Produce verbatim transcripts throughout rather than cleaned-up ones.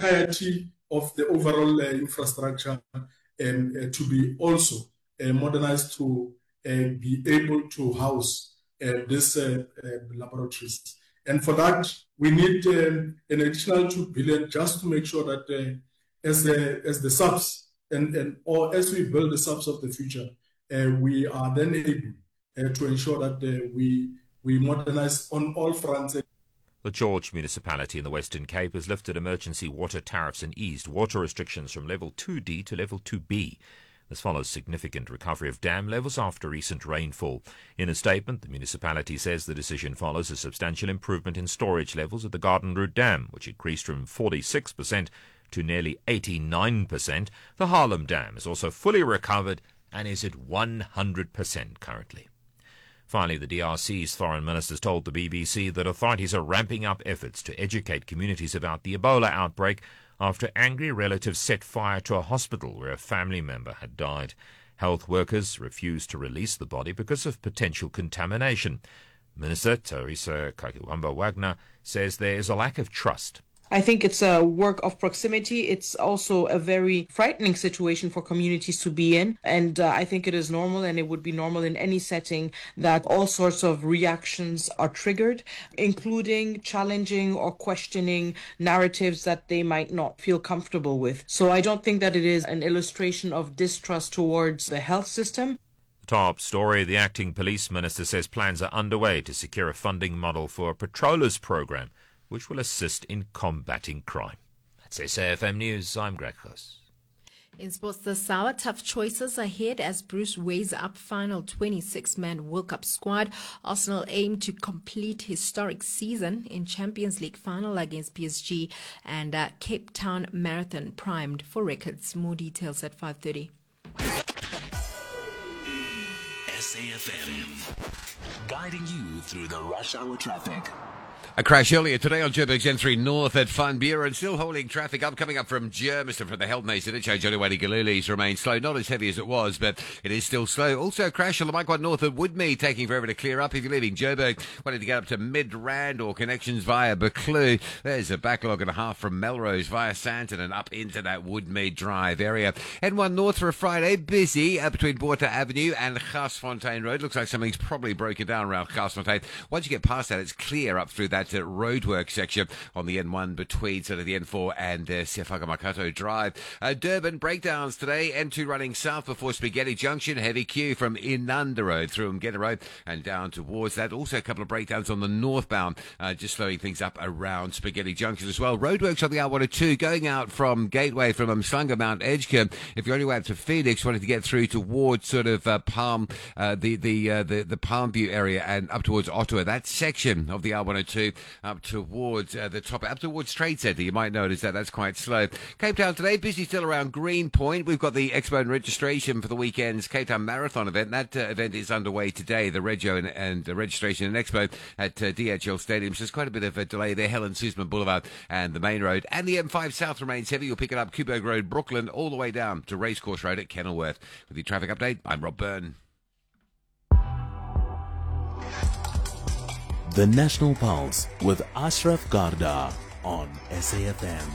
entirety of the overall uh, infrastructure um, uh, to be also uh, modernized to uh, be able to house uh, these uh, uh, laboratories. And for that, we need um, an additional two billion just to make sure that uh, as the as the subs and, and or as we build the subs of the future, uh, we are then able uh, to ensure that uh, we we modernize on all fronts. The George municipality in the Western Cape has lifted emergency water tariffs and eased water restrictions from level two D to level two B. This follows significant recovery of dam levels after recent rainfall. In a statement, the municipality says the decision follows a substantial improvement in storage levels at the Garden Route Dam, which increased from forty-six percent to nearly eighty-nine percent. The Haarlem Dam is also fully recovered and is at one hundred percent currently. Finally, the D R C's foreign ministers told the B B C that authorities are ramping up efforts to educate communities about the Ebola outbreak after angry relatives set fire to a hospital where a family member had died. Health workers refused to release the body because of potential contamination. Minister Teresa Kakiwamba-Wagner says there is a lack of trust. I think it's a work of proximity. It's also a very frightening situation for communities to be in. And uh, I think it is normal, and it would be normal in any setting, that all sorts of reactions are triggered, including challenging or questioning narratives that they might not feel comfortable with. So I don't think that it is an illustration of distrust towards the health system. Top story, the acting police minister says plans are underway to secure a funding model for a patrollers program, which will assist in combating crime. That's S A F M News. I'm Greg Huss. In sports this hour, tough choices ahead as Bruce weighs up final twenty-six man World Cup squad. Arsenal aim to complete historic season in Champions League final against P S G, and uh, Cape Town Marathon primed for records. More details at five thirty. S A F M, guiding you through the rush hour traffic. A crash earlier today on Joburg's N three North at Van Buren, still holding traffic up, coming up from Germiston from the Heldmason at Joliwadi Galilees remains slow, not as heavy as it was, but it is still slow. Also a crash on the Mike One North at Woodmead, taking forever to clear up. If you're leaving Joburg, wanting to get up to Midrand or connections via Buccleuch, there's a backlog and a half from Melrose via Santon and up into that Woodmead Drive area. N one North for a Friday, busy uh, between Borta Avenue and Garsfontein Road. Looks like something's probably broken down around Garsfontein. Once you get past that, it's clear up through that uh, roadwork section on the N one between sort of the N four and uh, Siafaga Makato Drive. Uh, Durban breakdowns today. N two running south before Spaghetti Junction. Heavy queue from Inanda Road through Mgeta Road and down towards that. Also a couple of breakdowns on the northbound, uh, just slowing things up around Spaghetti Junction as well. Roadworks on the R one oh two going out from Gateway from Umhlanga Mount Edgecombe. If you're only way out to Phoenix, wanting to get through towards sort of uh, Palm, uh, the the, uh, the the Palm View area and up towards Ottawa, that section of the R one oh two up towards uh, the top, up towards Trade Centre. You might notice that that's quite slow. Cape Town today, busy still around Greenpoint. We've got the expo and registration for the weekend's Cape Town Marathon event. That uh, event is underway today, the Regio and, and the registration and expo at uh, D H L Stadium. So there's quite a bit of a delay there. Helen Suzman Boulevard and the main road. And the M five South remains heavy. You'll pick it up Kuberg Road, Brooklyn, all the way down to Racecourse Road at Kenilworth. With the traffic update, I'm Rob Byrne. The National Pulse with Ashraf Garda on S A F M.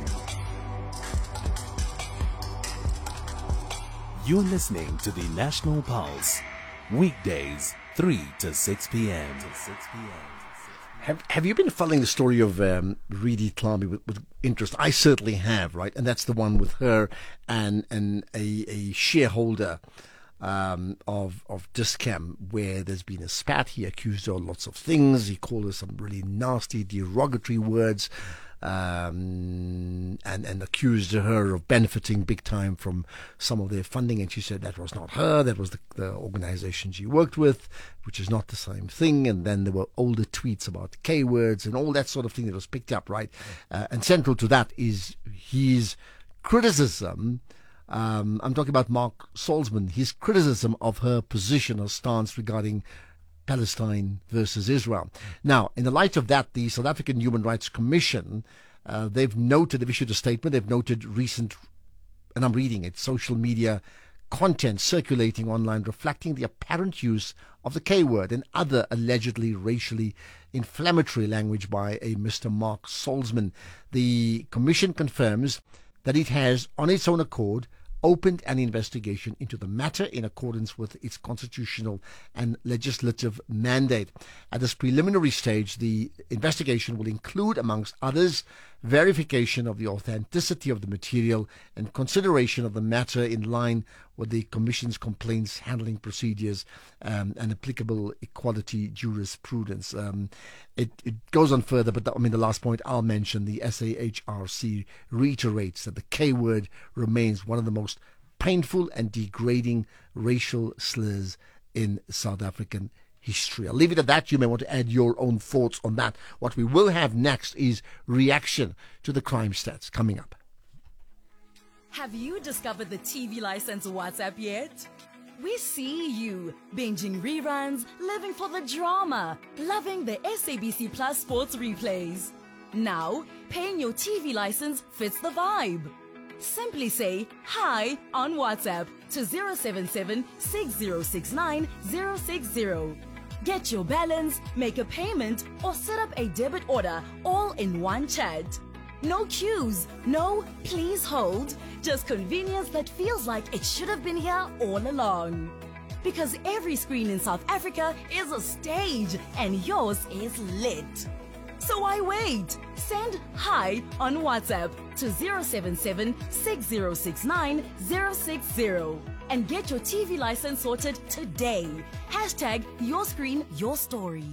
You're listening to the National Pulse, weekdays three to six p.m. Have Have you been following the story of um, Reedy Tlami with, with interest? I certainly have, right? And that's the one with her and and a, a shareholder Um, of of Dis-Chem, where there's been a spat. He accused her of lots of things. He called her some really nasty, derogatory words, um, and and accused her of benefiting big time from some of their funding. And she said that was not her. That was the, the organization she worked with, which is not the same thing. And then there were older tweets about K words and all that sort of thing that was picked up, right? Uh, and central to that is his criticism. Um, I'm talking about Mark Salzman, his criticism of her position or stance regarding Palestine versus Israel. Now, in the light of that, the South African Human Rights Commission, uh, they've noted, they've issued a statement, they've noted recent, and I'm reading it, social media content circulating online reflecting the apparent use of the K-word and other allegedly racially inflammatory language by a Mister Mark Salzman. The Commission confirms that it has, on its own accord, opened an investigation into the matter in accordance with its constitutional and legislative mandate. At this preliminary stage, the investigation will include, amongst others, verification of the authenticity of the material and consideration of the matter in line with the Commission's complaints handling procedures um, and applicable equality jurisprudence. Um, it, it goes on further, but the, I mean the last point I'll mention, the S A H R C reiterates that the K-word remains one of the most painful and degrading racial slurs in South African history. I'll leave it at that. You may want to add your own thoughts on that. What we will have next is reaction to the crime stats coming up. Have you discovered the T V license WhatsApp yet? We see you binging reruns, living for the drama, loving the S A B C Plus sports replays. Now, paying your T V license fits the vibe. Simply say hi on WhatsApp to zero seven seven, six zero six nine, zero six zero. Get your balance, make a payment, or set up a debit order all in one chat. No queues, no please hold, just convenience that feels like it should have been here all along. Because every screen in South Africa is a stage and yours is lit. So why wait? Send hi on WhatsApp to zero seven seven, six zero six nine, zero six zero and get your T V license sorted today. Hashtag your screen, your story.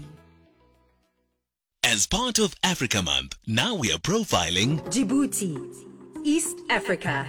As part of Africa Month, now we are profiling Djibouti, East Africa.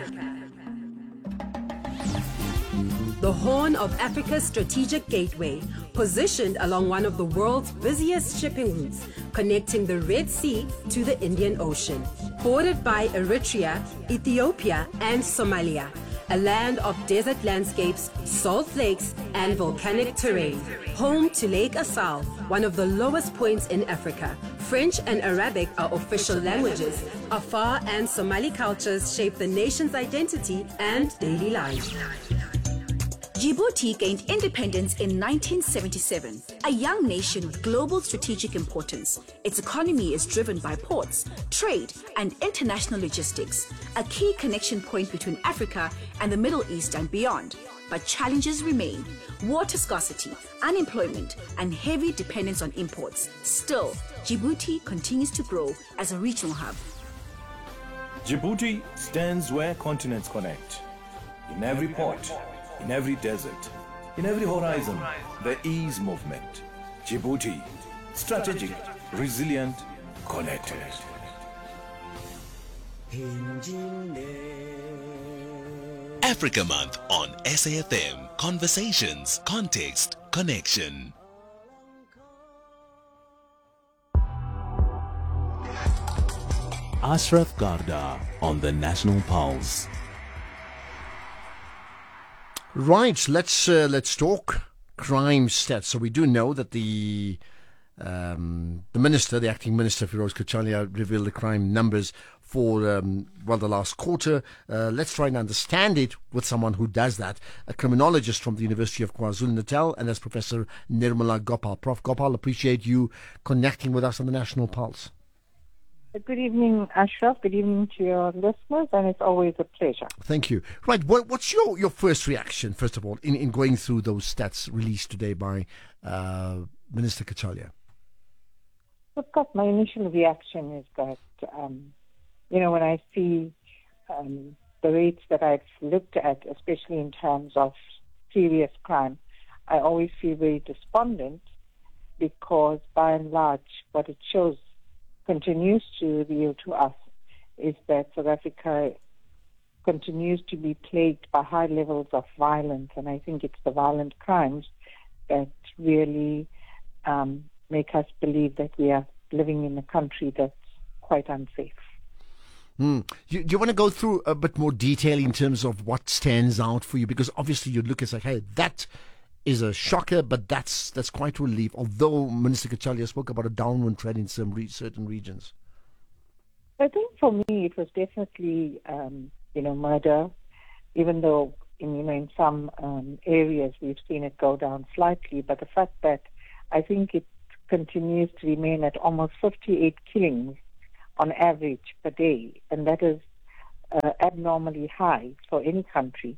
The Horn of Africa's strategic gateway, positioned along one of the world's busiest shipping routes, connecting the Red Sea to the Indian Ocean. Bordered by Eritrea, Ethiopia, and Somalia, a land of desert landscapes, salt lakes, and volcanic terrain. Home to Lake Assal, one of the lowest points in Africa. French and Arabic are official languages. Afar and Somali cultures shape the nation's identity and daily life. Djibouti gained independence in nineteen seventy-seven, a young nation with global strategic importance. Its economy is driven by ports, trade, and international logistics, a key connection point between Africa and the Middle East and beyond. But challenges remain: water scarcity, unemployment, and heavy dependence on imports. Still, Djibouti continues to grow as a regional hub. Djibouti stands where continents connect. In every port, in every desert, in every horizon, there is movement. Djibouti, strategic, resilient, connected. Africa Month on S A F M. Conversations, context, connection. Ashraf Garda on the National Pulse. Right, let's uh, let's talk crime stats. So we do know that the um, the minister, the acting minister, Firoz Kachalia, revealed the crime numbers for um, well the last quarter. Uh, let's try and understand it with someone who does that, a criminologist from the University of KwaZulu-Natal, and that's Professor Nirmala Gopal. Professor Gopal, appreciate you connecting with us on the National Pulse. Good evening, Ashraf. Good evening to your listeners, and it's always a pleasure. Thank you. Right, what, what's your, your first reaction, first of all, in, in going through those stats released today by uh, Minister Kachalia? Of course, my initial reaction is that, um, you know, when I see um, the rates that I've looked at, especially in terms of serious crime, I always feel very despondent because, by and large, what it shows continues to reveal to us is that South Africa continues to be plagued by high levels of violence, and I think it's the violent crimes that really um, make us believe that we are living in a country that's quite unsafe. Mm. You, do you want to go through a bit more detail in terms of what stands out for you? Because obviously you'd look and say, hey, that is a shocker, but that's that's quite a relief, although Minister Kachalia spoke about a downward trend in some re- certain regions. I think for me it was definitely, um, you know, murder, even though in, you know, in some um, areas we've seen it go down slightly, but the fact that I think it continues to remain at almost fifty-eight killings on average per day, and that is uh, abnormally high for any country.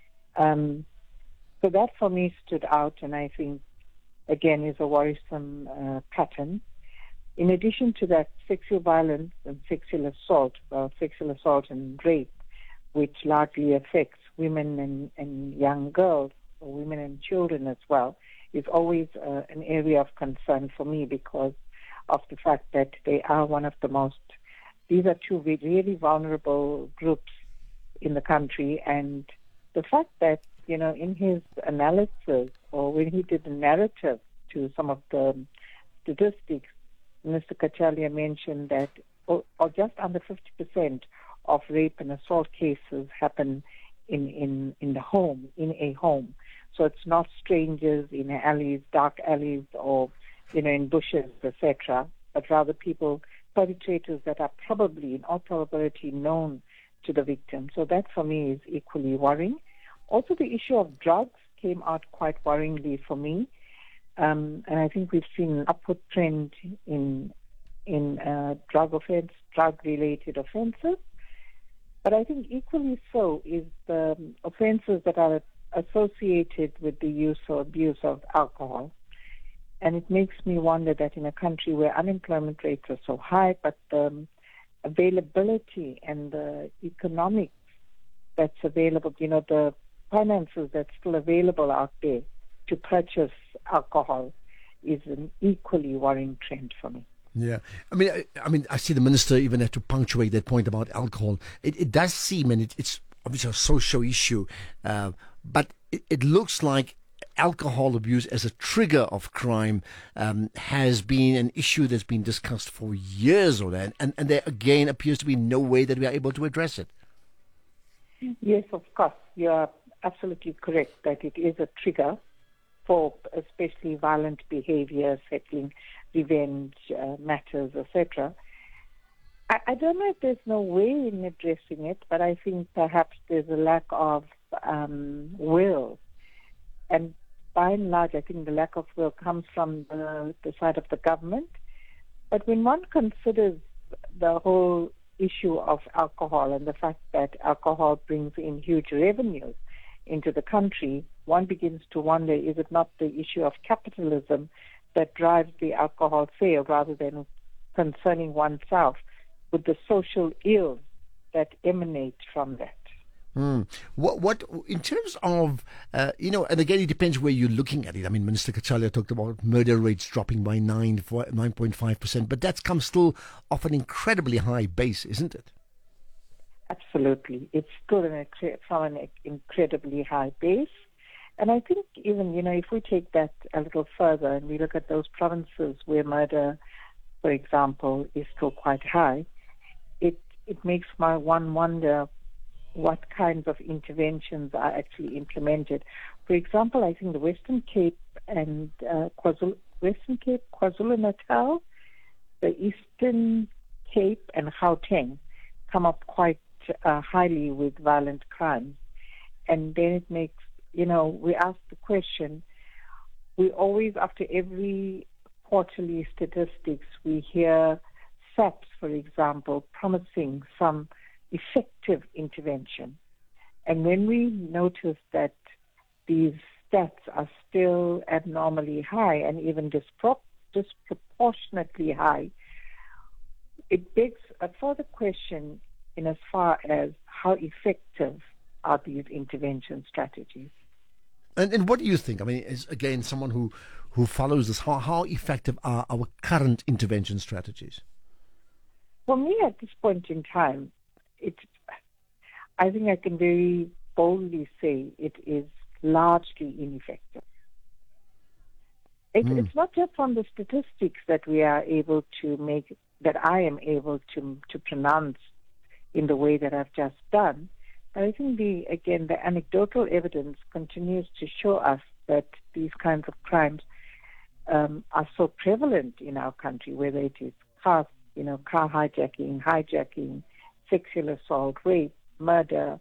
Um, so that for me stood out, and I think, again, is a worrisome uh, pattern. In addition to that, sexual violence and sexual assault, well, sexual assault and rape, which largely affects women and, and young girls, or women and children as well, is always uh, an area of concern for me because of the fact that they are one of the most, these are two really vulnerable groups in the country. And the fact that, you know, in his analysis or when he did the narrative to some of the statistics, Mister Kachaliya mentioned that or, or just under fifty percent of rape and assault cases happen in, in, in the home, in a home. So it's not strangers in alleys, dark alleys, or, you know, in bushes, et cetera, but rather people, perpetrators that are probably, in all probability, known to the victim. So that, for me, is equally worrying. Also, the issue of drugs came out quite worryingly for me. Um, and I think we've seen an upward trend in in uh, drug offense, drug-related offences. But I think equally so is the offences that are associated with the use or abuse of alcohol. And it makes me wonder that in a country where unemployment rates are so high, but the availability and the economics that's available, you know, the finances that's still available out there to purchase alcohol is an equally worrying trend for me. Yeah, I mean, I, I mean, I see the minister even had to punctuate that point about alcohol. It, it does seem, and it, it's obviously a social issue, uh, but it, it looks like alcohol abuse as a trigger of crime um, has been an issue that's been discussed for years or that, and, and there again appears to be no way that we are able to address it. Yes, of course, you are absolutely correct that it is a trigger for especially violent behavior, settling revenge uh, matters, et cetera. I, I don't know if there's no way in addressing it, but I think perhaps there's a lack of um, will. And by and large, I think the lack of will comes from the, the side of the government. But when one considers the whole issue of alcohol and the fact that alcohol brings in huge revenues into the country, one begins to wonder, is it not the issue of capitalism that drives the alcohol sale rather than concerning oneself with the social ills that emanate from that? Mm. What, what, in terms of, uh, you know, and again, it depends where you're looking at it. I mean, Minister Kachaliya talked about murder rates dropping by nine point five percent, but that's come still off an incredibly high base, isn't it? Absolutely. It's still an, from an incredibly high base. And I think even, you know, if we take that a little further and we look at those provinces where murder, for example, is still quite high, it, it makes my one wonder what kinds of interventions are actually implemented. For example, I think the Western Cape and uh, KwaZulu, Western Cape, KwaZulu-Natal, the Eastern Cape and Gauteng come up quite uh, highly with violent crimes. And then it makes, you know, we ask the question, we always, after every quarterly statistics, we hear SAPS, for example, promising some effective intervention. And when we notice that these stats are still abnormally high and even dispro- disproportionately high, it begs a further question in as far as how effective are these intervention strategies. And, and what do you think? I mean, as, again, someone who, who follows this, how, how effective are our current intervention strategies? For me, at this point in time, it, I think I can very boldly say it is largely ineffective. It, mm. It's not just from the statistics that we are able to make, that I am able to to pronounce in the way that I've just done. But I think, the again, the anecdotal evidence continues to show us that these kinds of crimes um, are so prevalent in our country, whether it is car, you know, car hijacking, hijacking, sexual assault, rape, murder,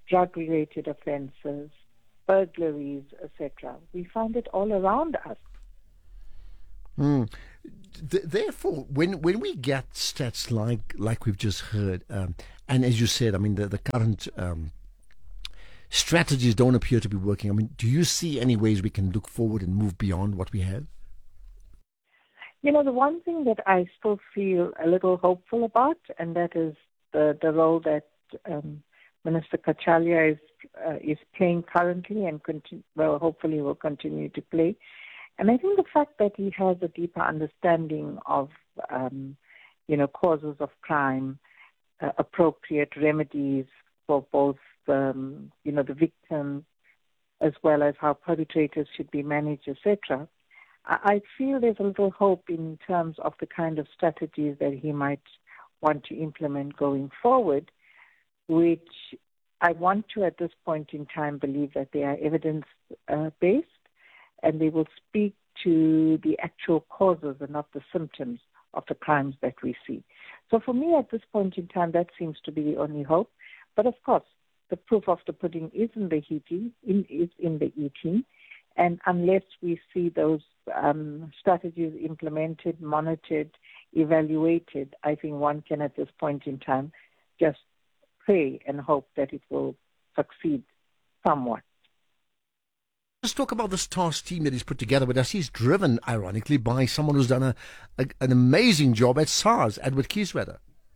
drug-related offences, burglaries, et cetera. We find it all around us. Mm. Th- therefore, when when we get stats like like we've just heard, um, and as you said, I mean, the, the current um, strategies don't appear to be working. I mean, do you see any ways we can look forward and move beyond what we have? You know, the one thing that I still feel a little hopeful about, and that is the, the role that um, Minister Khatshaliya is uh, is playing currently and continue, well, hopefully will continue to play. And I think the fact that he has a deeper understanding of, um, you know, causes of crime, uh, appropriate remedies for both, um, you know, the victims, as well as how perpetrators should be managed, et cetera. I, I feel there's a little hope in terms of the kind of strategies that he might want to implement going forward, which I want to, at this point in time, believe that they are evidence-based, and they will speak to the actual causes and not the symptoms of the crimes that we see. So for me, at this point in time, that seems to be the only hope. But of course, the proof of the pudding is in the eating, in, is in the eating. And unless we see those um, strategies implemented, monitored, evaluated, I think one can, at this point in time, just pray and hope that it will succeed somewhat. Let's talk about this task team that he's put together with us. He's driven, ironically, by someone who's done a, a an amazing job at SARS, Edward Kieswetter.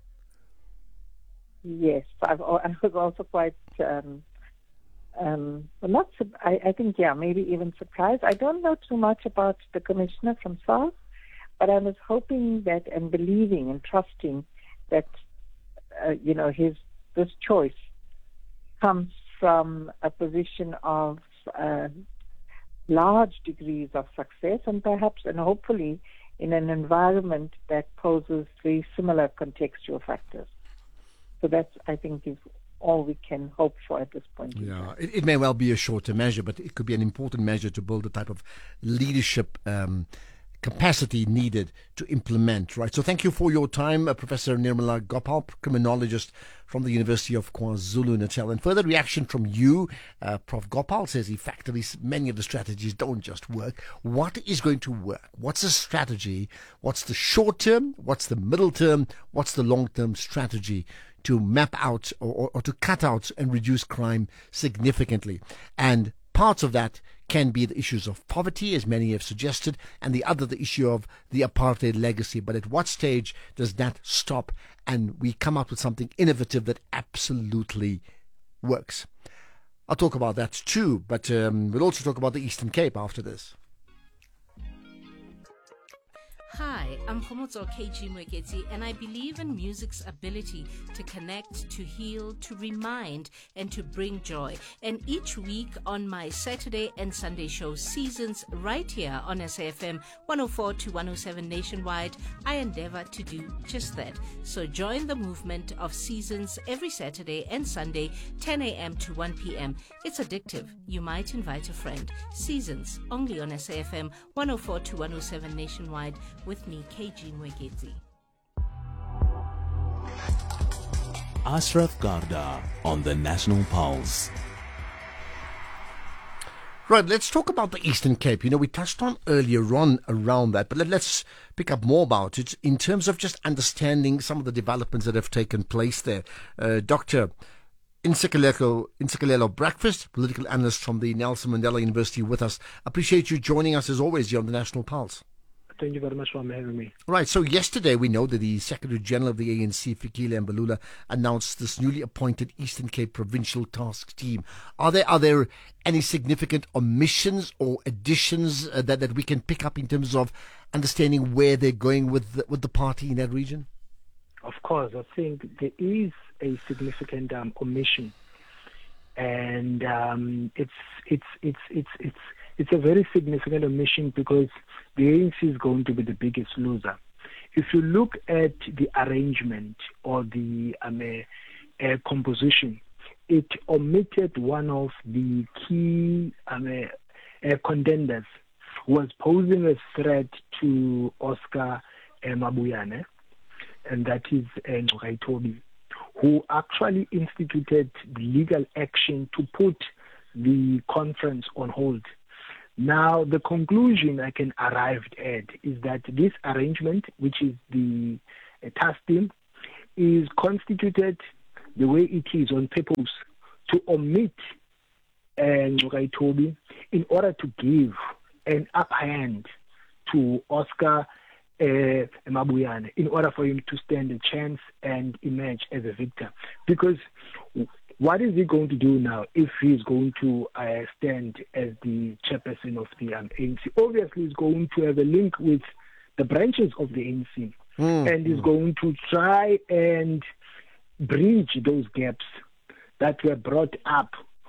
Yes, I've, I was also quite, um, um, well, not, I, I think, yeah, maybe even surprised. I don't know too much about the commissioner from SARS, but I was hoping that and believing and trusting that, uh, you know, his this choice comes from a position of uh, large degrees of success and perhaps and hopefully in an environment that poses very similar contextual factors. So that's, I think, is all we can hope for at this point. Yeah, it, it may well be a shorter measure, but it could be an important measure to build the type of leadership um, capacity needed to implement, right? So thank you for your time, uh, Professor Nirmala Gopal, criminologist from the University of KwaZulu-Natal. And further reaction from you, uh, Professor Gopal says effectively many of the strategies don't just work. What is going to work? What's the strategy? What's the short term? What's the middle term? What's the long term strategy to map out or, or, or to cut out and reduce crime significantly? And parts of that can be the issues of poverty, as many have suggested, and the other, the issue of the apartheid legacy. But at what stage does that stop and we come up with something innovative that absolutely works? I'll talk about that too, but um, we'll also talk about the Eastern Cape after this. Hi, I'm Khomotso K G Mweketi, and I believe in music's ability to connect, to heal, to remind, and to bring joy. And each week on my Saturday and Sunday show Seasons, right here on S A F M one oh four to one oh seven nationwide, I endeavor to do just that. So join the movement of Seasons every Saturday and Sunday, ten a.m. to one p.m. It's addictive. You might invite a friend. Seasons, only on S A F M one oh four to one oh seven nationwide, with me, K G Mweketi. Ashraf Garda on the National Pulse. Right, let's talk about the Eastern Cape. You know, we touched on earlier on around that, but let, let's pick up more about it in terms of just understanding some of the developments that have taken place there. Uh, Doctor Ntsikelelo, Ntsikelelo Breakfast, political analyst from the Nelson Mandela University with us. Appreciate you joining us as always here on the National Pulse. Thank you very much for having me. Right, so yesterday we know that the Secretary General of the A N C, Fikile Mbalula, announced this newly appointed Eastern Cape Provincial Task Team. Are there are there any significant omissions or additions uh, that, that we can pick up in terms of understanding where they're going with the, with the party in that region? Of course, I think there is a significant um, omission, and um, it's it's it's it's it's it's a very significant omission because the A N C is going to be the biggest loser. If you look at the arrangement or the um, uh, uh, composition, it omitted one of the key um, uh, uh, contenders who was posing a threat to Oscar uh, Mabuyane, and that is uh, Ngcukaitobi, who actually instituted legal action to put the conference on hold. Now, the conclusion I can arrive at is that this arrangement, which is the uh, task team, is constituted the way it is on purpose to omit Ngcukayi Tobi in order to give an upper hand to Oscar uh, Mabuyane in order for him to stand a chance and emerge as a victor. Because what is he going to do now if he's going to uh, stand as the chairperson of the um, A N C? Obviously, he's going to have a link with the branches of the A N C, mm. and he's going to try and bridge those gaps that were brought up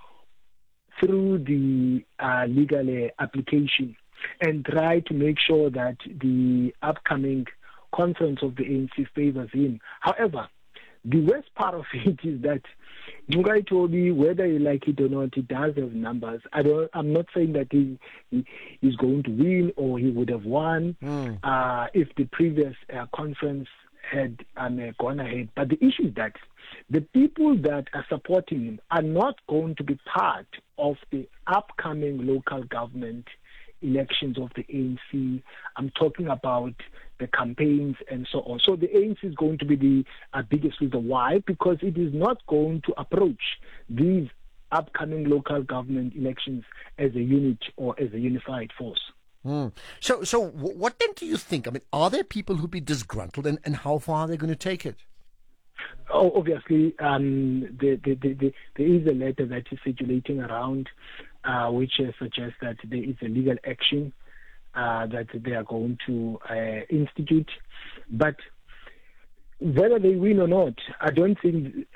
through the uh, legal uh, application and try to make sure that the upcoming conference of the A N C favors him. However, the worst part of it is that Ngcukayi Tobi, whether you like it or not, he does have numbers. I don't, I'm not saying that he, he is going to win or he would have won mm. uh, if the previous uh, conference had um, uh, gone ahead. But the issue is that the people that are supporting him are not going to be part of the upcoming local government elections of the A N C. I'm talking about the campaigns and so on. So the A N C is going to be the uh, biggest loser. Why? Because it is not going to approach these upcoming local government elections as a unit or as a unified force. Mm. So, so what then do you think? I mean, are there people who'd be disgruntled, and, and how far are they going to take it? Oh, obviously, um, the, the, the, the, there is a letter that is circulating around uh, which uh, suggests that there is a legal action uh, that they are going to uh, institute. But whether they win or not, I don't think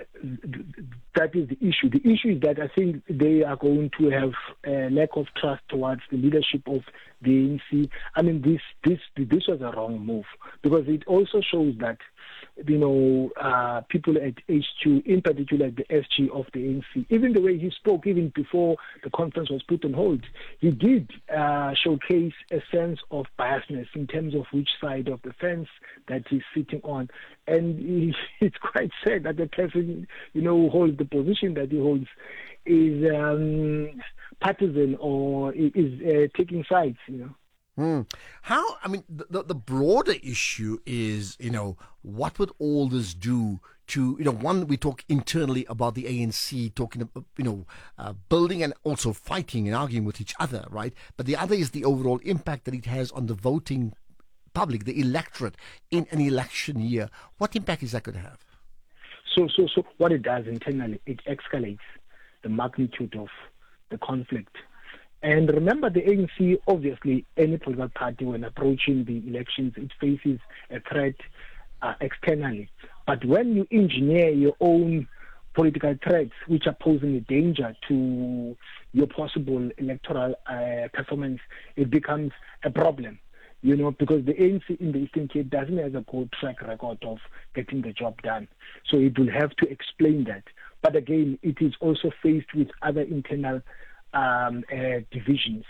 that is the issue. The issue is that I think they are going to have a lack of trust towards the leadership of the A N C. I mean, this this this was a wrong move because it also shows that, you know, uh, people at H Q, in particular the S G of the A N C, even the way he spoke, even before the conference was put on hold, he did uh, showcase a sense of biasness in terms of which side of the fence that he's sitting on. And he, it's quite sad that the person, you know, who holds the position that he holds is um, partisan or is uh, taking sides, you know. Mm. How, I mean, the, the broader issue is, you know, what would all this do to, you know, one, we talk internally about the A N C, talking about, you know, uh, building and also fighting and arguing with each other, right? But the other is the overall impact that it has on the voting public, the electorate in an election year. What impact is that going to have? So, so, so what it does internally, it escalates the magnitude of the conflict. And remember, the A N C, obviously, any political party, when approaching the elections, it faces a threat uh, externally. But when you engineer your own political threats, which are posing a danger to your possible electoral uh, performance, it becomes a problem. You know, because the A N C in the Eastern Cape doesn't have a good track record of getting the job done. So it will have to explain that. But again, it is also faced with other internal um, uh, divisions.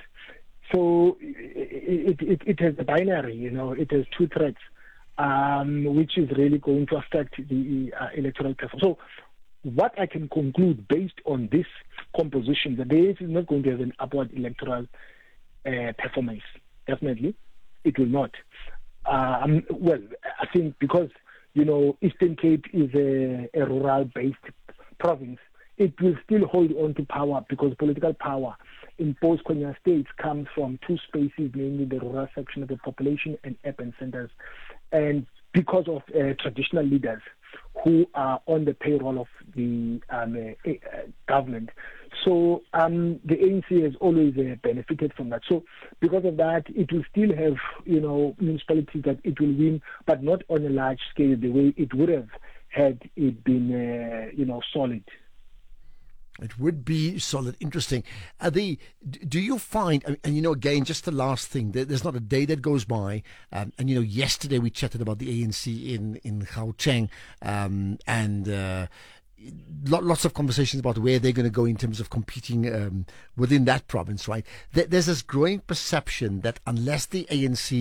So it, it, it has a binary, you know, it has two threats, um, which is really going to affect the uh, electoral performance. So what I can conclude based on this composition, that the A N C is not going to have an upward electoral uh, performance, definitely. It will not. Um, well, I think because, you know, Eastern Cape is a, a rural-based province, it will still hold on to power because political power in post-colonial states comes from two spaces, namely the rural section of the population and urban centers. And because of uh, traditional leaders who are on the payroll of the um, uh, uh, government. So um, the A N C has always uh, benefited from that. So because of that, it will still have, you know, municipalities that it will win, but not on a large scale the way it would have had it been, uh, you know, solid. It would be solid. Interesting. Are the, do you find, and, and you know, again, just the last thing, there, there's not a day that goes by, um, and you know, yesterday we chatted about the A N C in, in Gauteng, um, and uh, lots of conversations about where they're going to go in terms of competing um, within that province, right? There's this growing perception that unless the A N C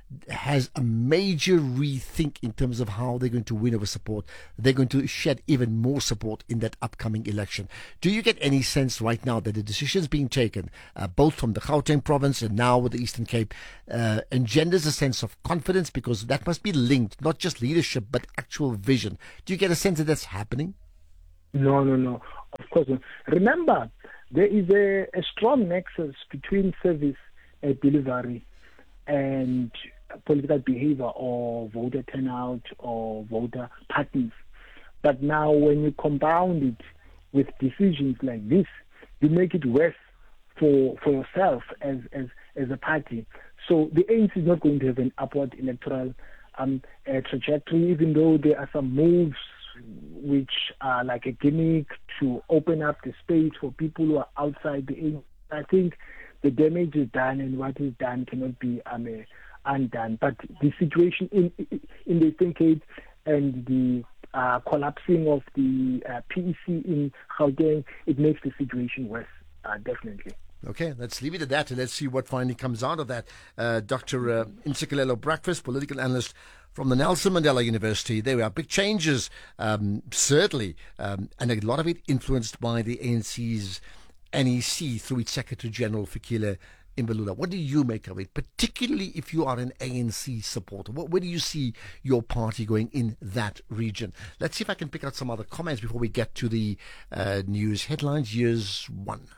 has a major rethink in terms of how they're going to win over support. They're going to shed even more support in that upcoming election. Do you get any sense right now that the decisions being taken, uh, both from the Gauteng province and now with the Eastern Cape, uh, engenders a sense of confidence? Because that must be linked, not just leadership, but actual vision. Do you get a sense that that's happening? No, no, no. Of course not. Remember, there is a, a strong nexus between service uh, delivery and political behavior or voter turnout or voter parties. But now when you compound it with decisions like this, you make it worse for for yourself as, as, as a party. So the A N C is not going to have an upward electoral um, uh, trajectory, even though there are some moves which are like a gimmick to open up the space for people who are outside the A N C. I think the damage is done, and what is done cannot be um, uh, undone. But the situation in in the Eastern Cape and the uh, collapsing of the uh, P E C in Gauteng, it makes the situation worse, uh, definitely. Okay, let's leave it at that and let's see what finally comes out of that. Uh, Doctor Uh, Ntsikelelo Breakfast, political analyst from the Nelson Mandela University. There are big changes, um, certainly, um, and a lot of it influenced by the A N C's N E C through its Secretary General, Fikile Mbalula. What do you make of it, particularly if you are an A N C supporter? What, where do you see your party going in that region? Let's see if I can pick out some other comments before we get to the uh, news headlines. Here's one.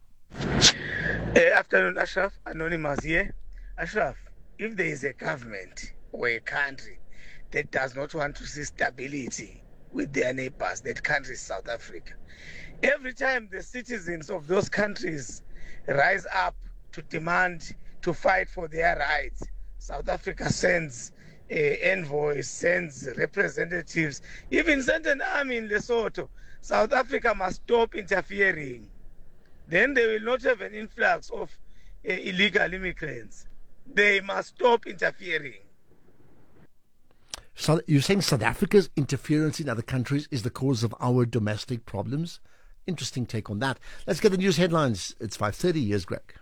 Uh, afternoon, Ashraf. Anonymous here. Ashraf, if there is a government or a country that does not want to see stability with their neighbors, that country is South Africa. Every time the citizens of those countries rise up to demand, to fight for their rights, South Africa sends uh, envoys, sends representatives, even sent an army in Lesotho. South Africa must stop interfering. Then they will not have an influx of uh, illegal immigrants. They must stop interfering. So you're saying South Africa's interference in other countries is the cause of our domestic problems? Interesting take on that. Let's get the news headlines. It's five thirty. Here's Greg.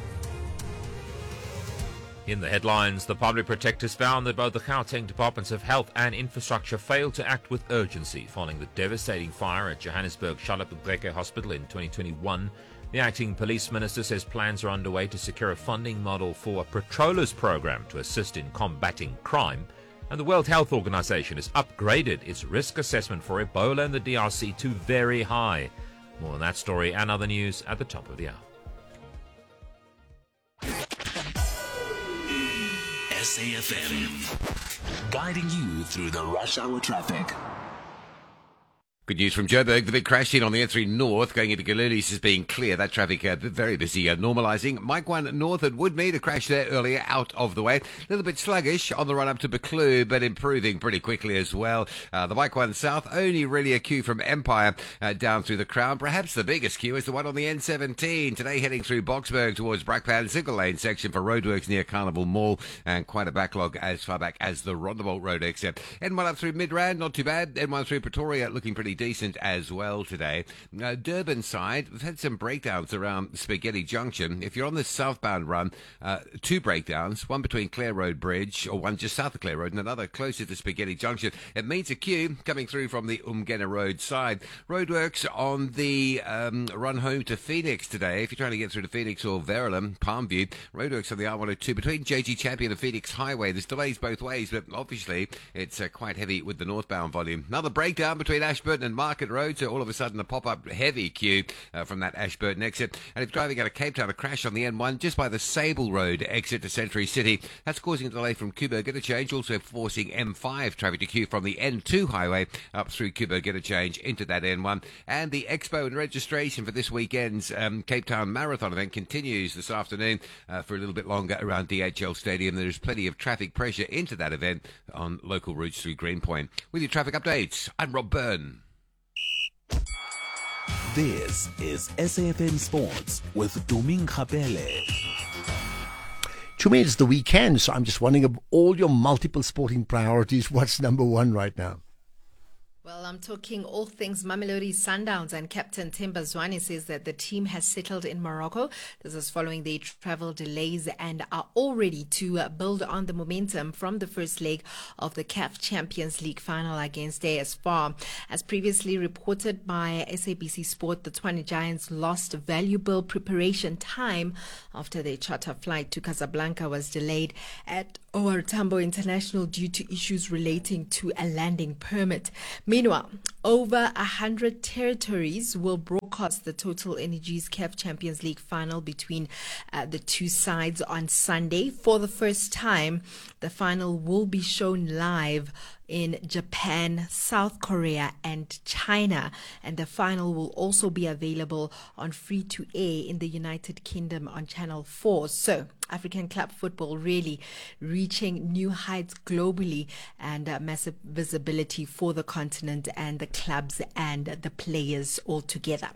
In the headlines, the public protectors found that both the Gauteng Departments of Health and Infrastructure failed to act with urgency following the devastating fire at Johannesburg Charlotte Bugeke Hospital in twenty twenty-one. The acting police minister says plans are underway to secure a funding model for a patrollers program to assist in combating crime. And the World Health Organization has upgraded its risk assessment for Ebola in the D R C to very high. More on that story and other news at the top of the hour. S A F M, guiding you through the rush hour traffic. Good news from Joburg. The big crash scene on the N three North going into Galilees is being clear. That traffic uh, very busy, uh, normalising. Mike one North at Woodmead, a crash there earlier, out of the way. A little bit sluggish on the run up to Buccleuch, but improving pretty quickly as well. Uh, the Mike one South, only really a queue from Empire uh, down through the Crown. Perhaps the biggest queue is the one on the N seventeen. Today heading through Boksburg towards Brakpan, single lane section for roadworks near Carnival Mall, and quite a backlog as far back as the Rondebolt Road exit. N one up through Midrand, not too bad. N one through Pretoria, looking pretty decent as well today. Uh, Durban side, we've had some breakdowns around Spaghetti Junction. If you're on the southbound run, uh, two breakdowns, one between Clare Road Bridge, or one just south of Clare Road, and another closer to Spaghetti Junction. It means a queue coming through from the Umgena Road side. Roadworks on the um, run home to Phoenix today. If you're trying to get through to Phoenix or Verulam, Palmview, roadworks on the R one oh two between J G Champion and Phoenix Highway. There's delays both ways, but obviously it's uh, quite heavy with the northbound volume. Another breakdown between Ashburton and Market Road, so all of a sudden a pop-up heavy queue uh, from that Ashburton exit. And if driving out of Cape Town, a crash on the N one just by the Sable Road exit to Century City. That's causing a delay from Kuberg Interchange, also forcing M five traffic to queue from the N two highway up through Kuberg Interchange into that N one. And the expo and registration for this weekend's um, Cape Town Marathon event continues this afternoon uh, for a little bit longer around D H L Stadium. There's plenty of traffic pressure into that event on local routes through Greenpoint. With your traffic updates, I'm Rob Byrne. This is S A F M Sports with Doming Kapele. To me, it's the weekend, so I'm just wondering, of all your multiple sporting priorities, what's number one right now? Well, I'm talking all things Mamelodi Sundowns, and Captain Themba Zwane says that the team has settled in Morocco. This is following their travel delays and are all ready to uh, build on the momentum from the first leg of the C A F Champions League final against A S F A R. As previously reported by S A B C Sport, the Tshwane Giants lost valuable preparation time after their charter flight to Casablanca was delayed at O R Tambo International due to issues relating to a landing permit. Meanwhile, over a hundred territories will broadcast the Total Energies C A F Champions League final between uh, the two sides on Sunday. For the first time, the final will be shown live in Japan, South Korea and China, and the final will also be available on free to air in the United Kingdom on Channel four. So African club football really reaching new heights globally, and uh, massive visibility for the continent and the clubs and the players all together.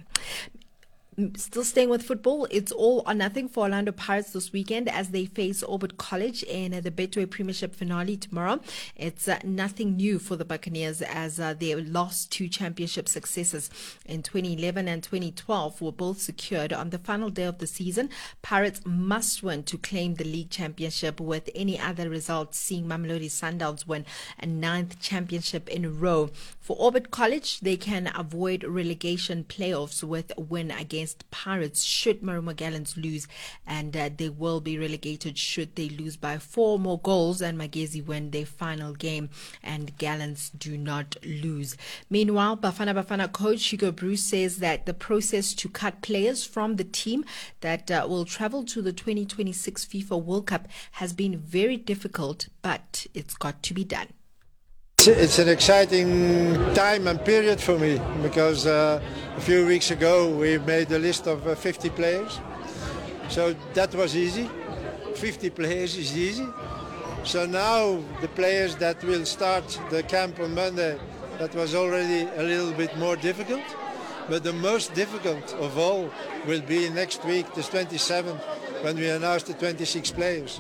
Still staying with football, it's all or nothing for Orlando Pirates this weekend as they face Orbit College in uh, the Betway Premiership finale tomorrow. It's uh, nothing new for the Buccaneers as uh, their last two championship successes in twenty eleven and twenty twelve were both secured on the final day of the season. Pirates must win to claim the league championship, with any other result seeing Mamelodi Sundowns win a ninth championship in a row. For Orbit College, they can avoid relegation playoffs with a win against Pirates should Marumo Gallants lose, and uh, they will be relegated should they lose by four more goals and Magezi win their final game and Gallants do not lose. Meanwhile, Bafana Bafana coach Hugo Bruce says that the process to cut players from the team that uh, will travel to the twenty twenty-six FIFA World Cup has been very difficult, but it's got to be done. It's an exciting time and period for me because uh, a few weeks ago we made a list of uh, fifty players, so that was easy. fifty players is easy. So now the players that will start the camp on Monday, that was already a little bit more difficult, but the most difficult of all will be next week, the twenty-seventh, when we announce the twenty-six players.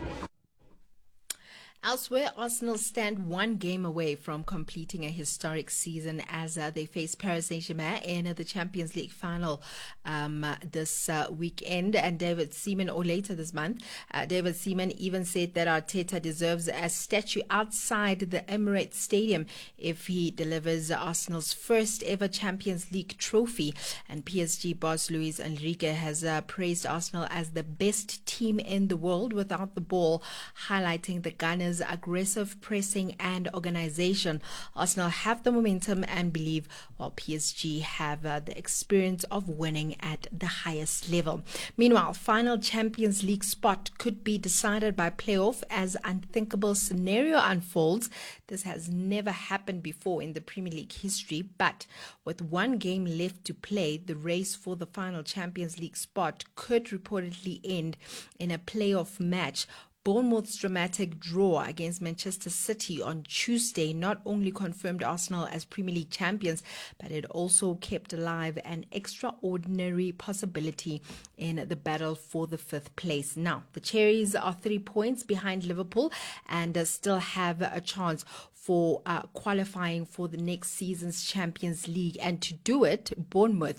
Elsewhere, Arsenal stand one game away from completing a historic season as uh, they face Paris Saint-Germain in uh, the Champions League final um, uh, this uh, weekend. And David Seaman, or later this month, uh, David Seaman even said that Arteta deserves a statue outside the Emirates Stadium if he delivers Arsenal's first ever Champions League trophy. And P S G boss Luis Enrique has uh, praised Arsenal as the best team in the world without the ball, highlighting the Gunners' aggressive pressing and organization. Arsenal have the momentum and believe, while P S G have uh, the experience of winning at the highest level. Meanwhile, final Champions League spot could be decided by playoff as unthinkable scenario unfolds. This has never happened before in the Premier League history, but with one game left to play, the race for the final Champions League spot could reportedly end in a playoff match. Bournemouth's dramatic draw against Manchester City on Tuesday not only confirmed Arsenal as Premier League champions, but it also kept alive an extraordinary possibility in the battle for the fifth place. Now, the Cherries are three points behind Liverpool and uh, still have a chance for uh, qualifying for the next season's Champions League. And to do it, Bournemouth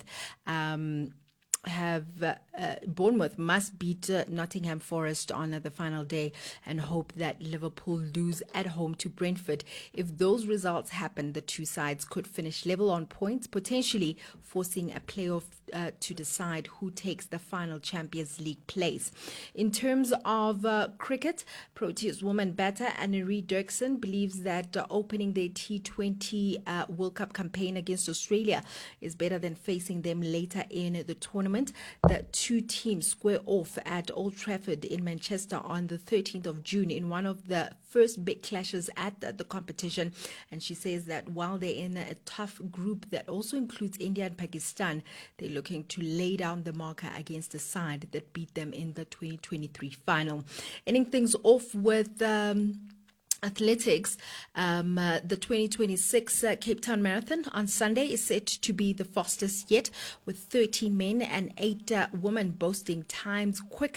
um, have uh, uh, Bournemouth must beat uh, Nottingham Forest on uh, the final day and hope that Liverpool lose at home to Brentford. If those results happen, the two sides could finish level on points, potentially forcing a playoff uh, to decide who takes the final Champions League place. In terms of uh, cricket, Proteas woman batter Annerie Dirksen believes that uh, opening their T twenty uh, World Cup campaign against Australia is better than facing them later in the tournament. The two teams square off at Old Trafford in Manchester on the thirteenth of June in one of the first big clashes at the, the competition. And she says that while they're in a tough group that also includes India and Pakistan, they're looking to lay down the marker against the side that beat them in the twenty twenty-three final. Ending things off with Um, athletics, um, uh, the twenty twenty-six uh, Cape Town Marathon on Sunday is set to be the fastest yet, with thirteen men and eight uh, women boasting times quicker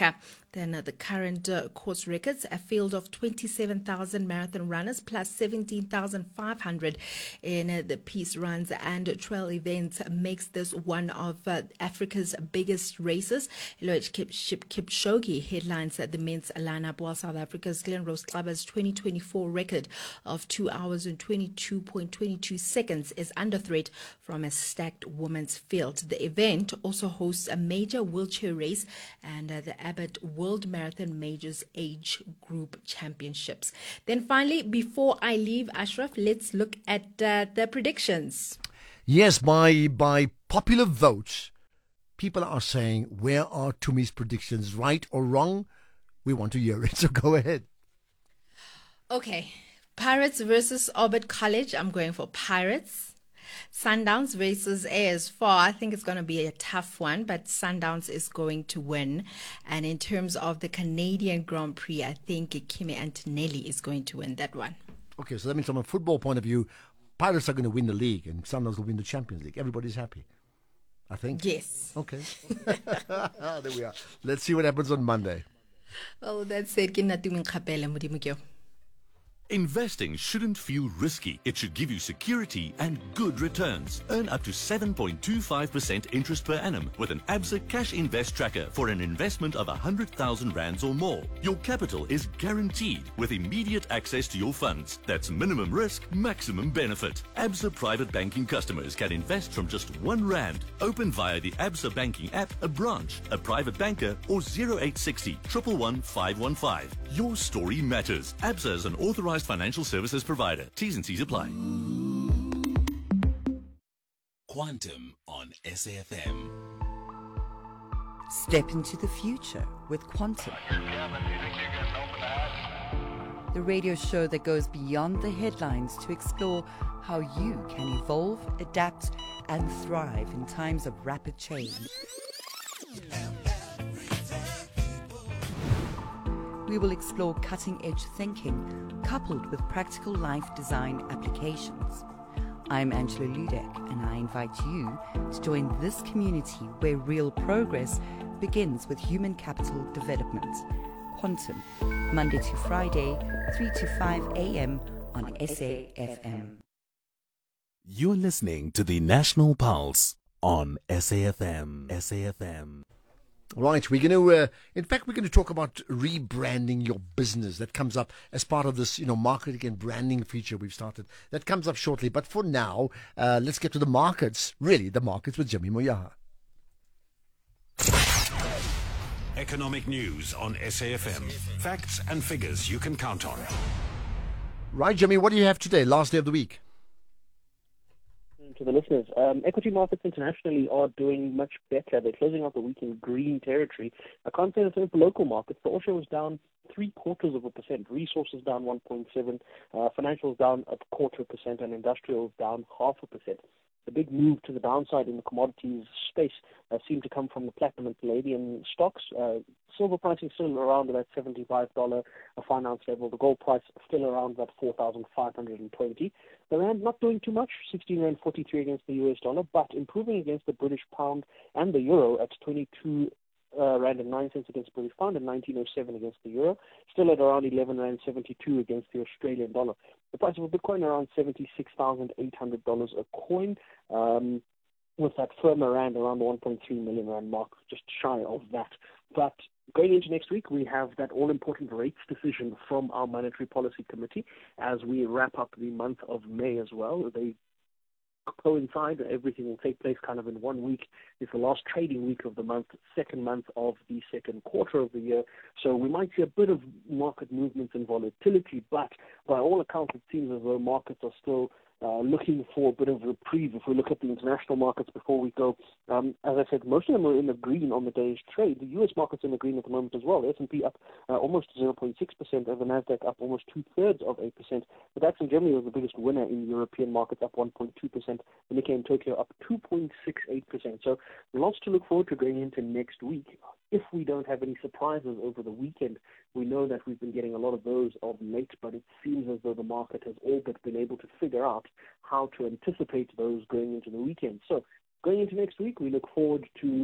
Then uh, the current uh, course records, a field of twenty-seven thousand marathon runners plus seventeen thousand five hundred in uh, the peace runs and trail events makes this one of uh, Africa's biggest races. Eliud Kipchoge headlines uh, the men's lineup, while South Africa's Glen Rose Clubber's twenty twenty-four record of two hours and twenty-two point two two seconds is under threat from a stacked women's field. The event also hosts a major wheelchair race and uh, the Abbott World Marathon Majors Age Group Championships. Then finally, before I leave, Ashraf, let's look at uh, the predictions. Yes, by by popular vote, people are saying, where are Tumi's predictions, right or wrong? We want to hear it, so go ahead. Okay, Pirates versus Orbit College. I'm going for Pirates. Sundowns versus A S four. I think it's going to be a tough one, but Sundowns is going to win. And in terms of the Canadian Grand Prix, I think Kimi Antonelli is going to win that one. Okay, so that means from a football point of view, Pirates are going to win the league and Sundowns will win the Champions League. Everybody's happy, I think. Yes. Okay. There we are. Let's see what happens on Monday. Well, that's it. Investing shouldn't feel risky. It should give you security and good returns. Earn up to seven point two five percent interest per annum with an Absa Cash Invest Tracker for an investment of one hundred thousand rands or more. Your capital is guaranteed with immediate access to your funds. That's minimum risk, maximum benefit. Absa Private Banking customers can invest from just one rand. Open via the Absa Banking app, a branch, a private banker, or zero eight six zero, one one one, five one five. Your story matters. Absa is an authorized financial services provider. T's and C's apply. Quantum on S A F M. Step into the future with Quantum. The radio show that goes beyond the headlines to explore how you can evolve, adapt, and thrive in times of rapid change. We will explore cutting-edge thinking coupled with practical life design applications. I'm Angela Ludek, and I invite you to join this community where real progress begins with human capital development. Quantum, Monday to Friday, three to five a.m. on S A F M. You're listening to the National Pulse on S A F M. S A F M. Right, we're going to, uh, in fact, we're going to talk about rebranding your business. That comes up as part of this, you know, marketing and branding feature we've started. That comes up shortly. But for now, uh, let's get to the markets. Really, the markets with Jimmy Moyaha. Economic news on S A F M. Facts and figures you can count on. Right, Jimmy, what do you have today? Last day of the week. To the listeners, um, equity markets internationally are doing much better. They're closing out the week in green territory. I can't say the same for local markets. The Osho was down three quarters of a percent, resources down one point seven, uh, financials down a quarter of a percent, and industrials down half a percent. The big move to the downside in the commodities space uh, seemed to come from the platinum and palladium stocks. Uh, silver pricing still around that seventy-five dollars a fine ounce level. The gold price still around that four thousand five hundred twenty. The rand not doing too much, sixteen rand forty-three against the U S dollar, but improving against the British pound and the euro at twenty-two uh, rand and nine cents against the British pound and nineteen oh seven against the euro. Still at around eleven rand seventy-two against the Australian dollar. The price of a Bitcoin around seventy-six thousand eight hundred dollars a coin, um, with that firmer rand around the one point three million rand mark, just shy of that. But going into next week, we have that all-important rates decision from our Monetary Policy Committee as we wrap up the month of May as well. They coincide. Everything will take place kind of in one week. It's the last trading week of the month, second month of the second quarter of the year. So we might see a bit of market movements and volatility, but by all accounts, it seems as though markets are still Uh, looking for a bit of reprieve. If we look at the international markets before we go, um, as I said, most of them are in the green on the day's trade. The U S market's in the green at the moment as well. The S and P up uh, almost zero point six percent, and the Nasdaq up almost two-thirds of eight percent. The DAX in Germany was the biggest winner in European markets, up one point two percent. The Nikkei in Tokyo up two point six eight percent. So lots to look forward to going into next week. If we don't have any surprises over the weekend, we know that we've been getting a lot of those of late, but it seems as though the market has all but been able to figure out how to anticipate those going into the weekend. So going into next week, we look forward to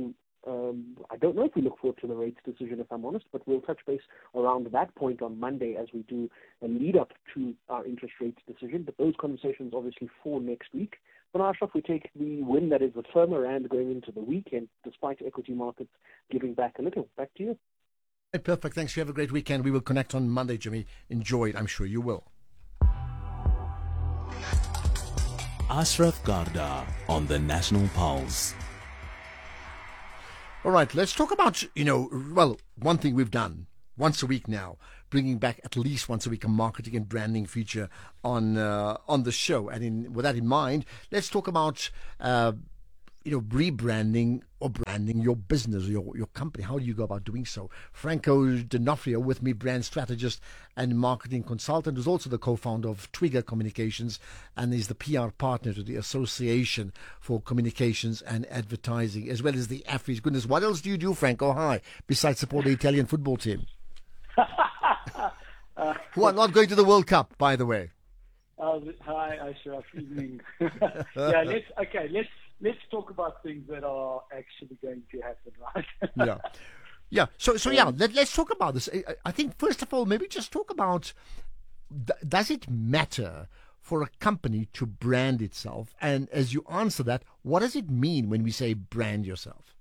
Um, I don't know if we look forward to the rates decision, if I'm honest, but we'll touch base around that point on Monday as we do a lead-up to our interest rates decision. But those conversations obviously for next week. But Ashraf, we take the win that is the firmer rand going into the weekend, despite equity markets giving back a little. Back to you. Perfect. Thanks. You have a great weekend. We will connect on Monday, Jimmy. Enjoy it. I'm sure you will. Ashraf Garda on the National Pulse. All right, let's talk about, you know, well, one thing we've done once a week now, bringing back at least once a week a marketing and branding feature on uh, on the show. And in, with that in mind, let's talk about, uh, you know, rebranding or branding your business, your your company. How do you go about doing so? Franco D'Onofrio with me, brand strategist and marketing consultant, who's also the co-founder of Twigger Communications and is the P R partner to the Association for Communications and Advertising, as well as the A F I S. Goodness, what else do you do, Franco? Hi, besides support the Italian football team, uh, who are not going to the World Cup, by the way. Uh, hi, Ashraf. Evening. yeah, let's okay. Let's let's talk about things that are actually going to happen, right? yeah, yeah. So, so yeah. Let, let's talk about this. I, I think first of all, maybe just talk about: th- does it matter for a company to brand itself? And as you answer that, what does it mean when we say brand yourself?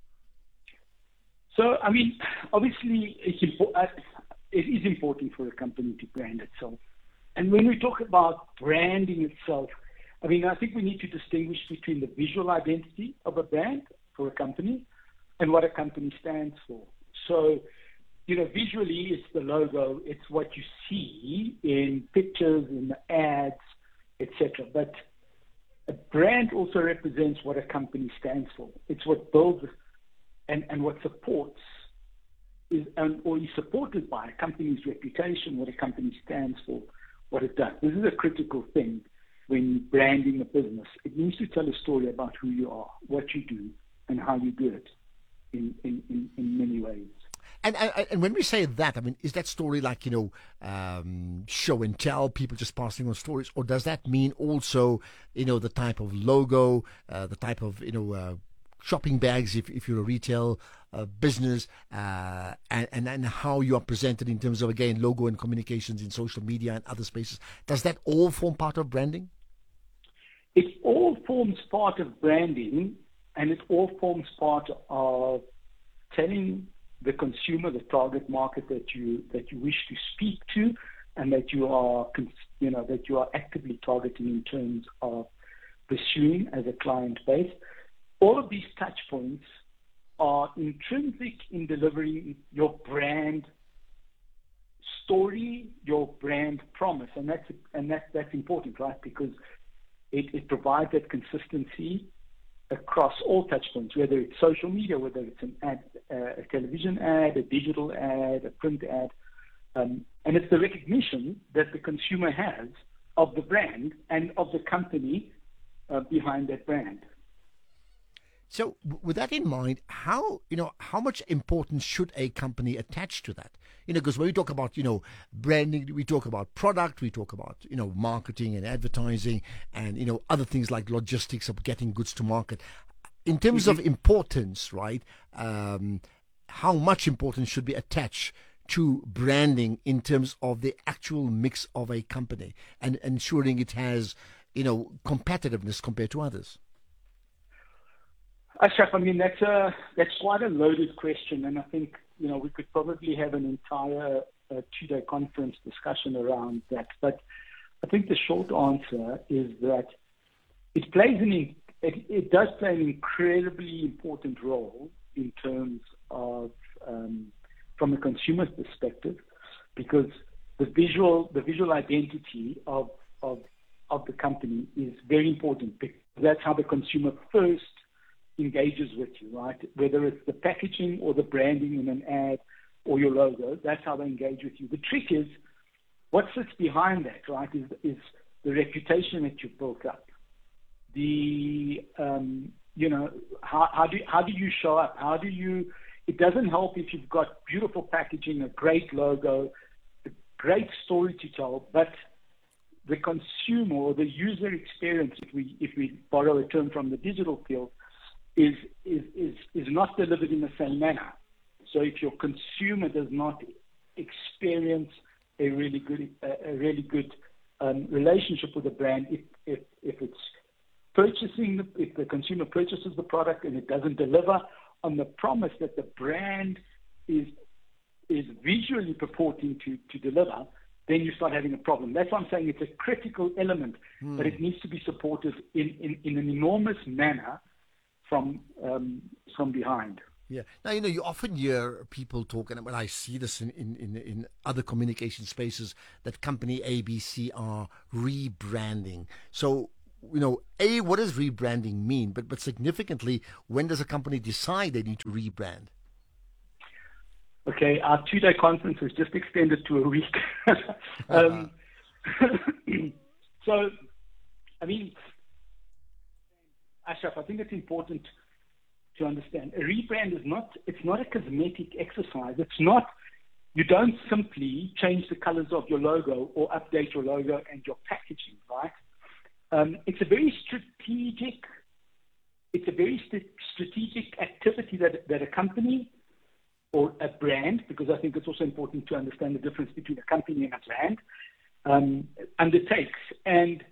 So, I mean, obviously, it's impo- uh, it is important for a company to brand itself. And when we talk about branding itself, I mean, I think we need to distinguish between the visual identity of a brand for a company and what a company stands for. So, you know, visually, it's the logo, it's what you see in pictures, in the ads, et cetera. But a brand also represents what a company stands for. It's what builds and, and what supports is, and, or is supported by a company's reputation, what a company stands for, what it does. This is a critical thing when branding a business. It needs to tell a story about who you are, what you do, and how you do it in, in, in, in many ways. And, and and when we say that, I mean, is that story like, you know, um, show and tell, people just passing on stories, or does that mean also, you know, the type of logo, uh, the type of, you know, uh, shopping bags if, if you're a retail uh, business, uh, and, and, and how you are presented in terms of, again, logo and communications in social media and other spaces? Does that all form part of branding? It all forms part of branding, and it all forms part of telling the consumer, the target market that you that you wish to speak to, and that you are, you know, that you are actively targeting in terms of pursuing as a client base. All of these touch points are intrinsic in delivering your brand story, your brand promise, and that's and that's that's important, right? Because it, it provides that consistency across all touch points, whether it's social media, whether it's an ad, uh, a television ad, a digital ad, a print ad, um, and it's the recognition that the consumer has of the brand and of the company uh, behind that brand. So, with that in mind, how you know how much importance should a company attach to that? You know, because when we talk about you know branding, we talk about product, we talk about you know marketing and advertising, and you know other things like logistics of getting goods to market. In terms mm-hmm. of importance, right? Um, how much importance should be attached to branding in terms of the actual mix of a company and ensuring it has you know competitiveness compared to others? Ashraf, I mean, that's a that's quite a loaded question, and I think you know we could probably have an entire uh, two-day conference discussion around that. But I think the short answer is that it plays an it, it does play an incredibly important role in terms of um, from a consumer's perspective, because the visual the visual identity of of of the company is very important, because that's how the consumer first engages with you, right? Whether it's the packaging or the branding in an ad or your logo, that's how they engage with you. The trick is what sits behind that, right, is, is the reputation that you've built up. The, um, you know, how, how, do, how do you show up? How do you, it doesn't help if you've got beautiful packaging, a great logo, a great story to tell, but the consumer or the user experience, if we, if we borrow a term from the digital field, is is is is not delivered in the same manner. So if your consumer does not experience a really good, a, a really good um, relationship with the brand, if, if, if it's purchasing, the, if the consumer purchases the product and it doesn't deliver on the promise that the brand is is visually purporting to, to deliver, then you start having a problem. That's why I'm saying it's a critical element, Hmm. but it needs to be supported in, in, in an enormous manner from um, from behind. Yeah. Now, you know, you often hear people talk, and when I see this in, in, in, in other communication spaces, that company A B C are rebranding. So, you know, A, what does rebranding mean? But but significantly, when does a company decide they need to rebrand? Okay, our two-day conference was just extended to a week. um, so, I mean, Ashraf, I think it's important to understand. A rebrand is not, it's not a cosmetic exercise. It's not, you don't simply change the colors of your logo or update your logo and your packaging, right? Um, it's a very strategic, it's a very st- strategic activity that, that a company or a brand, because I think it's also important to understand the difference between a company and a brand, um, undertakes. And,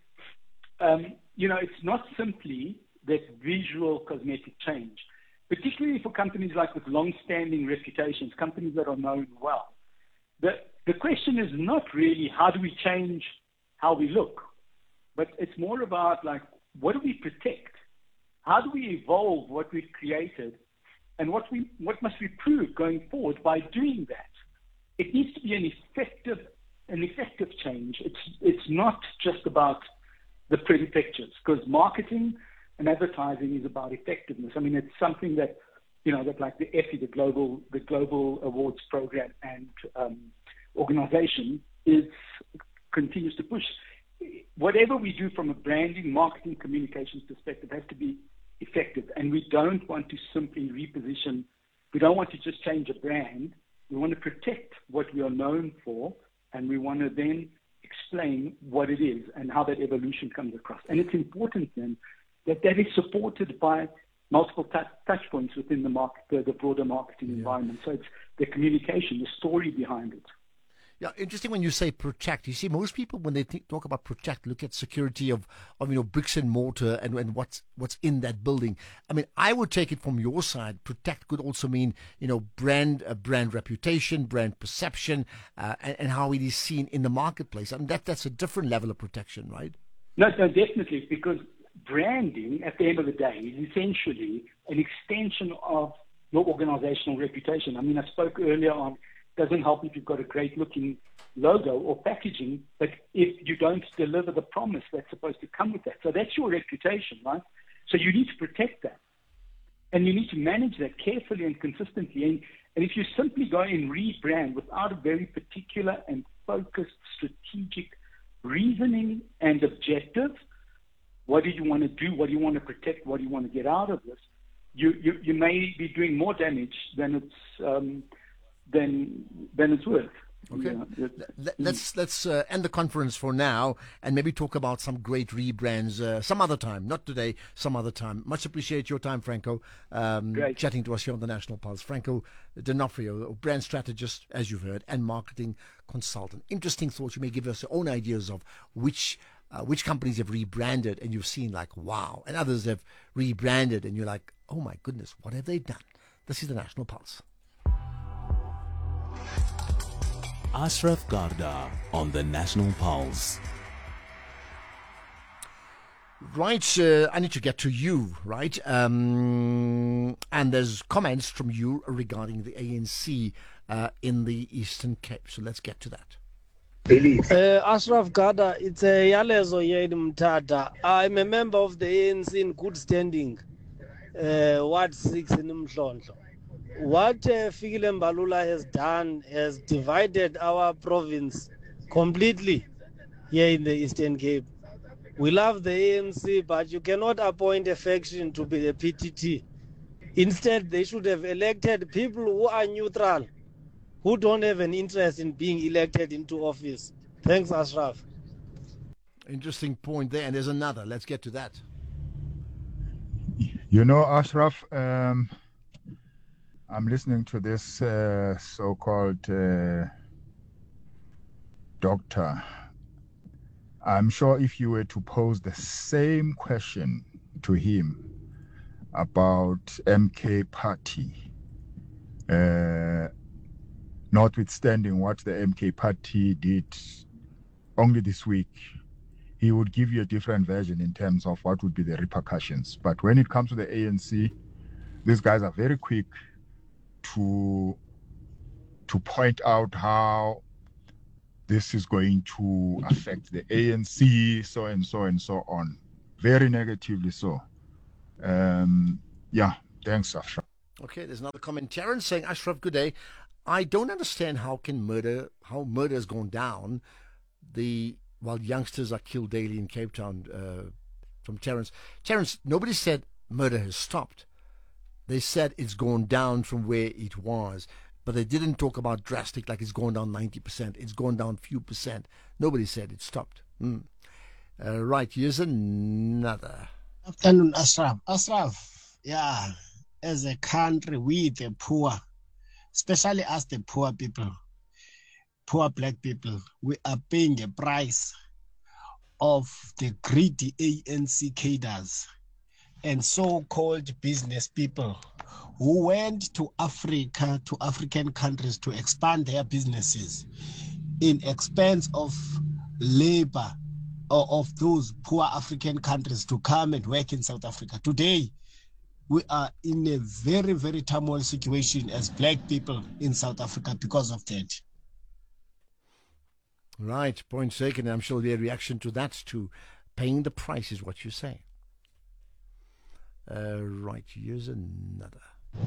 um, you know, it's not simply that visual cosmetic change, particularly for companies like with long-standing reputations, companies that are known well. The, the question is not really how do we change how we look, but it's more about, like, what do we protect? How do we evolve what we've created? And what we what must we prove going forward by doing that? It needs to be an effective an effective change. It's it's not just about the pretty pictures, because marketing and advertising is about effectiveness. I mean, it's something that, you know, that like the Effie, the global the global awards program and um, organization is continues to push. Whatever we do from a branding, marketing, communications perspective has to be effective, and we don't want to simply reposition. We don't want to just change a brand. We want to protect what we are known for, and we want to then explain what it is and how that evolution comes across. And it's important then that that is supported by multiple t- touch points within the market, the, the broader marketing yeah. environment. So it's the communication, the story behind it. Yeah, interesting when you say protect. You see, most people, when they think, talk about protect, look at security of, of you know, bricks and mortar and, and what's what's in that building. I mean, I would take it from your side. Protect could also mean, you know, brand uh, brand reputation, brand perception, uh, and, and how it is seen in the marketplace. I mean, that that's a different level of protection, right? No, no, definitely, because branding, at the end of the day, is essentially an extension of your organizational reputation. I mean, I spoke earlier on, doesn't help if you've got a great looking logo or packaging, but if you don't deliver the promise that's supposed to come with that. So that's your reputation, right? So you need to protect that. And you need to manage that carefully and consistently. And, and if you simply go and rebrand without a very particular and focused strategic reasoning and objective, what do you want to do? What do you want to protect? What do you want to get out of this? You, you, you may be doing more damage than it's, um, than than it's worth. Okay, yeah. let's let's uh, end the conference for now and maybe talk about some great rebrands uh, some other time, not today, some other time. Much appreciate your time, Franco, um, chatting to us here on the National Pulse. Franco D'Onofrio, brand strategist, as you've heard, and marketing consultant. Interesting thoughts. You may give us your own ideas of which uh, which companies have rebranded and you've seen like, wow, and others have rebranded and you're like, oh my goodness, what have they done? This is the National Pulse. Ashraf Garda on the National Pulse. Right, uh, I need to get to you, right? Um, and there's comments from you regarding the A N C uh, in the Eastern Cape. So let's get to that. Uh, Ashraf Garda, it's a Yalezo Yed Mtata. I'm a member of the A N C in good standing, uh, Ward six in Mhlonhlo. What uh, Fikile Mbalula has done has divided our province completely here in the Eastern Cape. We love the A N C, but you cannot appoint a faction to be a P T T. Instead, they should have elected people who are neutral, who don't have an interest in being elected into office. Thanks, Ashraf. Interesting point there, and there's another. Let's get to that. You know, Ashraf, um, I'm listening to this uh, so-called uh, doctor. I'm sure if you were to pose the same question to him about M K Party, uh, notwithstanding what the M K Party did only this week, he would give you a different version in terms of what would be the repercussions. But when it comes to the A N C, these guys are very quick to to point out how this is going to affect the A N C, so and so and so on. Very negatively so. Um, yeah, thanks, Ashraf. Okay, there's another comment. Terrence saying, Ashraf, good day. I don't understand how can murder, how murder has gone down the while youngsters are killed daily in Cape Town, uh, from Terrence. Terrence, nobody said murder has stopped. They said it's gone down from where it was. But they didn't talk about drastic, like it's gone down ninety percent. It's gone down few percent. Nobody said it stopped. Mm. Uh, right, here's another. Afternoon, Ashraf. Ashraf, yeah, as a country, we the poor, especially as the poor people, poor black people, we are paying the price of the greedy A N C cadres and so-called business people who went to Africa, to African countries to expand their businesses in expense of labor or of those poor African countries to come and work in South Africa. Today, we are in a very, very turmoil situation as black people in South Africa because of that. Right, point taken. I'm sure their reaction to that, to paying the price, is what you say. Uh, right, here's another.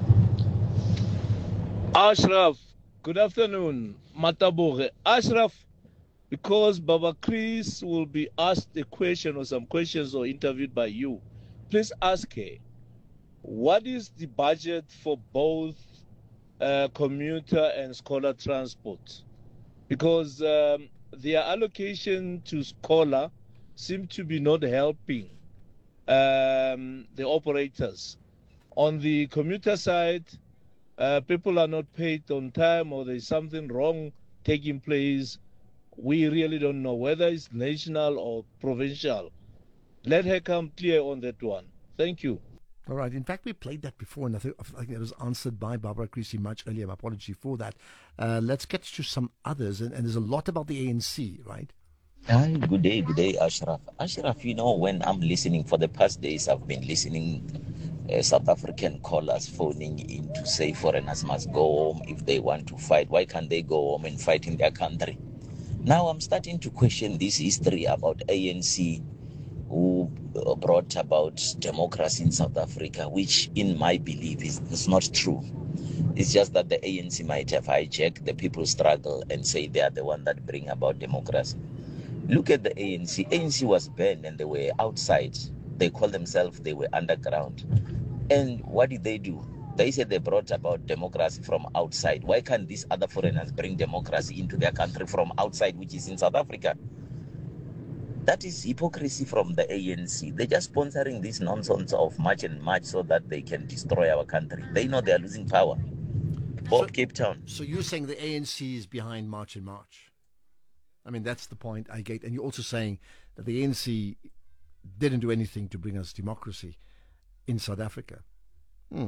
Ashraf, good afternoon. Matabore. Ashraf, because Baba Chris will be asked a question or some questions or interviewed by you, please ask her, what is the budget for both uh, commuter and scholar transport? Because um, their allocation to scholar seem to be not helping um, the operators. On the commuter side, uh, people are not paid on time or there's something wrong taking place. We really don't know whether it's national or provincial. Let her come clear on that one. Thank you. All right. In fact, we played that before, and I think, I think it was answered by Barbara Creasy much earlier. My apology for that. Uh, let's get to some others, and, and there's a lot about the A N C, right? Hi, good day, good day, Ashraf. Ashraf, you know, when I'm listening, for the past days, I've been listening uh, South African callers phoning in to say foreigners must go home if they want to fight. Why can't they go home and fight in their country? Now I'm starting to question this history about A N C, who brought about democracy in South Africa, which in my belief is, is not true. It's just that the A N C might have hijacked the people's struggle and say they are the one that bring about democracy. Look at the A N C. A N C was banned and they were outside. They called themselves, they were underground. And what did they do? They said they brought about democracy from outside. Why can't these other foreigners bring democracy into their country from outside, which is in South Africa? That is hypocrisy from the A N C. They're just sponsoring this nonsense of march and march so that they can destroy our country. They know they're losing power. Both so, Cape Town. So you're saying the A N C is behind March and March? I mean, that's the point I get. And you're also saying that the A N C didn't do anything to bring us democracy in South Africa. Hmm.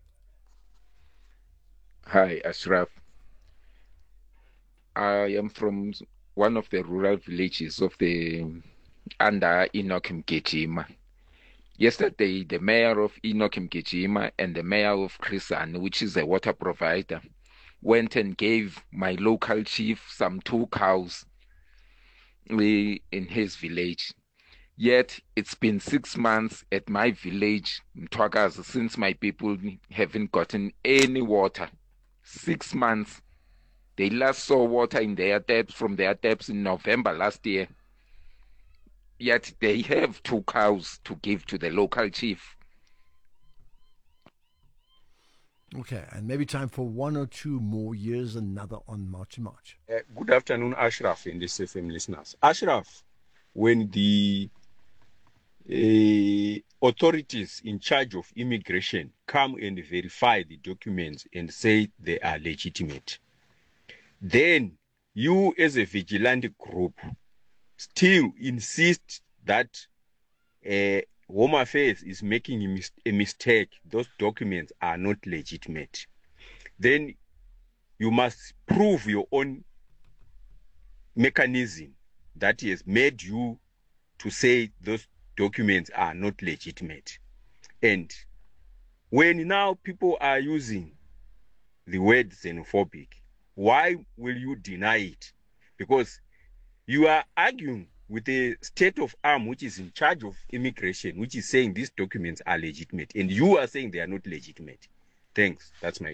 Hi, Ashraf. I am from one of the rural villages of the under Enoch Mgejima. Yesterday, the mayor of Enoch Mgejima and the mayor of Chris Hani, which is a water provider, went and gave my local chief some two cows in his village. Yet it's been six months at my village, Mtwakazi, since my people haven't gotten any water. Six months. They last saw water in their taps from their taps in November last year. Yet they have two cows to give to the local chief. Okay, and maybe time for one or two more years, another on March and March. Uh, good afternoon, Ashraf, and the S F M listeners. Ashraf, when the uh, authorities in charge of immigration come and verify the documents and say they are legitimate, then you as a vigilante group still insist that uh, Home Affairs is making a, mis- a mistake, those documents are not legitimate, then you must prove your own mechanism that has made you to say those documents are not legitimate. And when now people are using the word xenophobic, why will you deny it? Because you are arguing with the state of arm which is in charge of immigration, which is saying these documents are legitimate, and you are saying they are not legitimate. Thanks. That's my